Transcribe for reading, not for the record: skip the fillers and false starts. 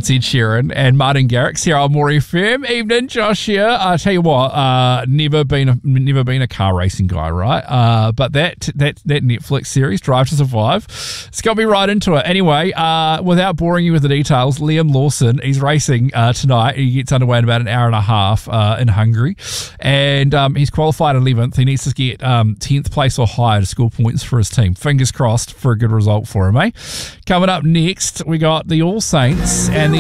It's Ed Sheeran and Martin Garrix here on More FM. Evening, Josh here. I tell you what, never been a car racing guy, right? But that Netflix series, Drive to Survive, it's got me right into it. Anyway, without boring you with the details, Liam Lawson, he's racing tonight. He gets underway in about an hour and a half in Hungary, and he's qualified 11th. He needs to get 10th place or higher to score points for his team. Fingers crossed for a good result for him, eh? Coming up next, we got the All Saints and